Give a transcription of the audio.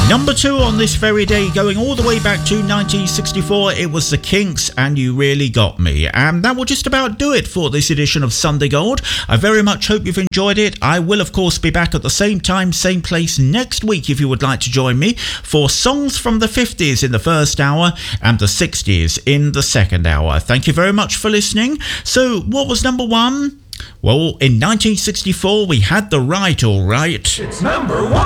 Number 2 on this very day, going all the way back to 1964, it was The Kinks and You Really Got Me. And that will just about do it for this edition of Sunday Gold. I very much hope you've enjoyed it. I will, of course, be back at the same time, same place next week if you would like to join me for songs from the 50s in the first hour and the 60s in the second hour. Thank you very much for listening. So, what was number 1? Well, in 1964, we had The Right, all right. It's number 1.